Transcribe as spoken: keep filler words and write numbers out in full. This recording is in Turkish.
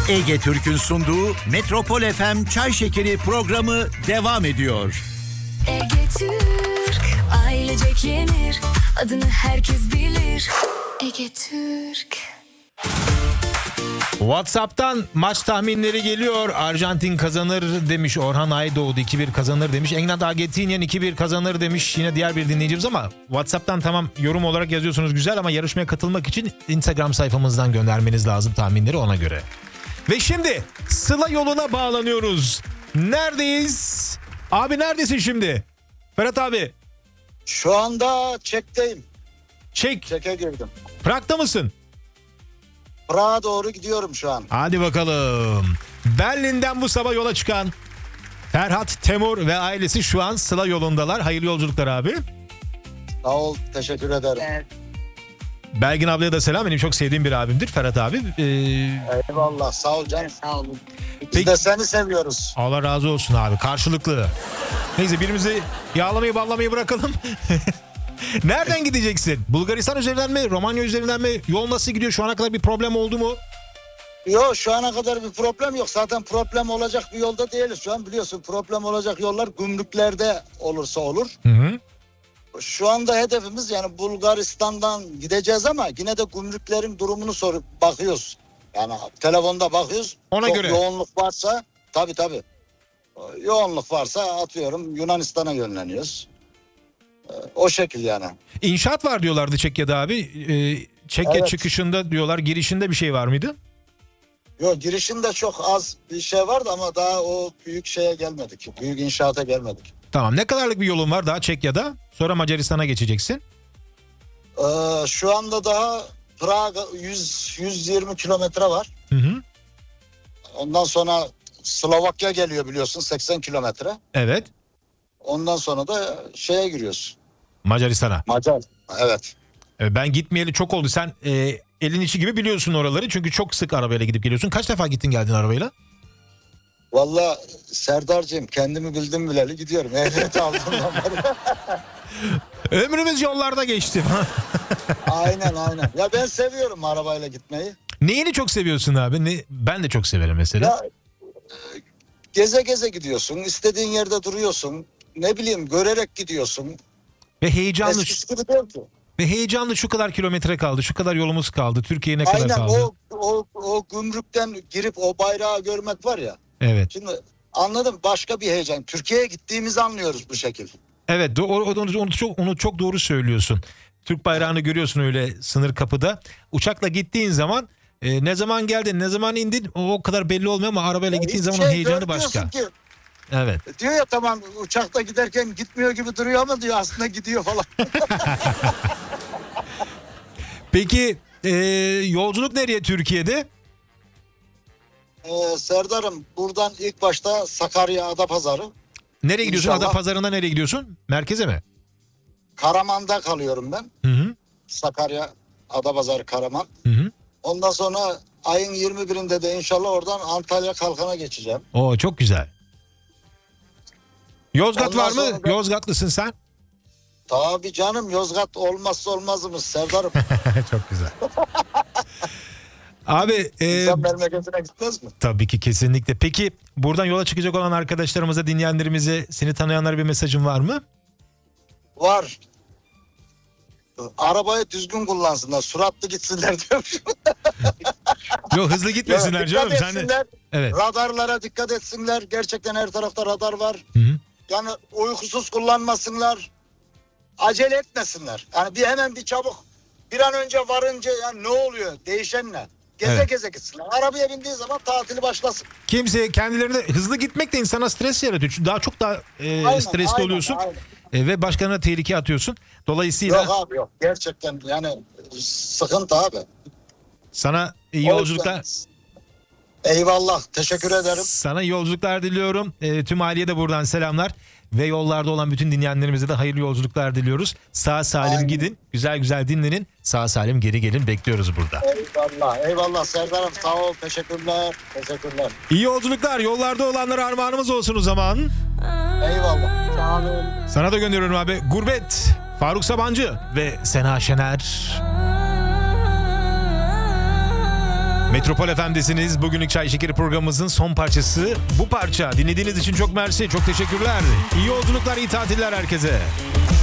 Ege Türk'ün sunduğu Metropol F M Çay Şekeri programı devam ediyor. Ege Türk, ailecek yenir, adını herkes bilir. Ege Türk. WhatsApp'tan maç tahminleri geliyor. Arjantin kazanır demiş Orhan Aydoğdu, iki bir kazanır demiş. England Argentinien iki bir kazanır demiş yine diğer bir dinleyicimiz, ama WhatsApp'tan tamam yorum olarak yazıyorsunuz güzel, ama yarışmaya katılmak için Instagram sayfamızdan göndermeniz lazım tahminleri, ona göre. Ve şimdi Sıla yoluna bağlanıyoruz. Neredeyiz? Abi neredesin şimdi? Ferhat abi. Şu anda çekteyim. Çek. Çeke girdim. Prag'da mısın? Prag'a doğru gidiyorum şu an. Hadi bakalım. Berlin'den bu sabah yola çıkan Ferhat Temur ve ailesi şu an Sıla yolundalar. Hayırlı yolculuklar abi. Sağ ol, teşekkür ederim. Evet. Belgin ablaya da selam. Benim çok sevdiğim bir abimdir Ferhat abi. Ee, Eyvallah, sağ ol canım. Sağ olun. Biz Peki. de seni seviyoruz. Allah razı olsun abi. Karşılıklı. Neyse, birimizi yağlamayı ballamayı bırakalım. Nereden gideceksin? Bulgaristan üzerinden mi? Romanya üzerinden mi? Yol nasıl gidiyor? Şu ana kadar bir problem oldu mu? Yok, şu ana kadar bir problem yok. Zaten problem olacak bir yolda değiliz. Şu an biliyorsun, problem olacak yollar gümrüklerde olursa olur. Hı hı. Şu anda hedefimiz yani Bulgaristan'dan gideceğiz ama yine de gümrüklerin durumunu sorup bakıyoruz. Yani telefonda bakıyoruz. Ona Çok göre. yoğunluk varsa tabii tabii. Yoğunluk varsa atıyorum Yunanistan'a yönleniyoruz. O şekil yani. İnşaat var diyorlardı Çekya'da abi. Ee, Çekya Evet. çıkışında diyorlar, girişinde bir şey var mıydı? Yok, girişinde çok az bir şey vardı ama daha o büyük şeye gelmedik. Büyük inşaata gelmedik. Tamam. Ne kadarlık bir yolun var daha Çekya'da? Sonra Macaristan'a geçeceksin. Ee, şu anda daha Prag yüz yüz yirmi kilometre var. Hı hı. Ondan sonra Slovakya geliyor biliyorsun, seksen kilometre. Evet. Ondan sonra da şeye giriyorsun. Macaristan'a. Macar. Evet. Ee, Ben gitmeyeli çok oldu. Sen e, elin içi gibi biliyorsun oraları. Çünkü çok sık arabayla gidip geliyorsun. Kaç defa gittin geldin arabayla? Vallahi Serdar'cığım, kendimi bildim bileli gidiyorum. Ehliyet aldığımdan beri. Ömrümüz yollarda geçti. Aynen aynen. Ya ben seviyorum arabayla gitmeyi. Neyini çok seviyorsun abi? Ne, ben de çok severim mesela. Ya e, geze geze gidiyorsun. İstediğin yerde duruyorsun. Ne bileyim, görerek gidiyorsun. Ve heyecanlı. Eskisi gibi değil ki. Ve heyecanlı, şu kadar kilometre kaldı. Şu kadar yolumuz kaldı. Türkiye ne kadar Aynen kaldı? o, o, o gümrükten girip o bayrağı görmek var ya. Evet. Şimdi anladım, başka bir heyecan. Türkiye'ye gittiğimizi anlıyoruz bu şekil. Evet, do- onu, onu, onu çok, onu çok doğru söylüyorsun. Türk bayrağını görüyorsun öyle sınır kapıda. Uçakla gittiğin zaman e, ne zaman geldin, ne zaman indin o, o kadar belli olmuyor, ama arabayla gittiğin Hiçbir zaman o şey heyecanı başka. görmüyorsun ki. Evet. Diyor ya, tamam uçakta giderken gitmiyor gibi duruyor ama diyor aslında gidiyor falan. Peki e, yolculuk nereye Türkiye'de? Ee, Serdar'ım, buradan ilk başta Sakarya Adapazarı. Nereye gidiyorsun? İnşallah. Adapazarı'na nereye gidiyorsun? Merkeze mi? Karaman'da kalıyorum ben. Hı hı. Sakarya Adapazarı Karaman. Hı hı. Ondan sonra ayın yirmi birinde de inşallah oradan Antalya Kalkan'a geçeceğim. Oo, çok güzel. Yozgat Ondan var mı? sonra da- Yozgatlısın sen. Tabii canım, Yozgat olmazsa olmazımız Serdar'ım. Çok güzel. Abi e, Sen memleketine gitmez mi? tabii ki, kesinlikle. Peki buradan yola çıkacak olan arkadaşlarımıza, dinleyenlerimize, seni tanıyanlara bir mesajın var mı? Var. Arabayı düzgün kullansınlar, suratlı gitsinler diyormuşum. Yok, hızlı gitmesinler Ya, canım. dikkat Sen de... etsinler, Evet. radarlara dikkat etsinler. Gerçekten her tarafta radar var. Hı hı. Yani uykusuz kullanmasınlar. Acele etmesinler. Yani bir hemen bir çabuk, bir an önce varınca yani ne oluyor? Değişen ne? Geze Evet. geze gitsinler. Arabaya bindiği zaman tatili başlasın. Kimse kendilerine, hızlı gitmek de insana stres yaratıyor. Çünkü daha çok daha e, Aynen, stresli aynen, oluyorsun. aynen. E, ve başkalarına tehlike atıyorsun. Dolayısıyla Yok abi yok. Gerçekten yani sıkıntı abi. sana iyi O yüzden- yolculuklar. Eyvallah. Teşekkür ederim. Sana iyi yolculuklar diliyorum. E, tüm aileye de buradan selamlar. Ve yollarda olan bütün dinleyenlerimize de hayırlı yolculuklar diliyoruz. Sağ salim Aynen. gidin. Güzel güzel dinlenin. Sağ salim geri gelin. Bekliyoruz burada. Eyvallah. Eyvallah Serdar'ım. Sağ ol. Teşekkürler. Teşekkürler. İyi yolculuklar. Yollarda olanlara armağanımız olsun o zaman. Eyvallah. Sağ olun. Sana da gönderiyorum abi. Gurbet, Faruk Sabancı ve Sena Şener. Metropol F M'desiniz. Bugünlük Çay Şekeri programımızın son parçası bu parça. Dinlediğiniz için çok mersi, çok teşekkürler. İyi yolculuklar, iyi tatiller herkese.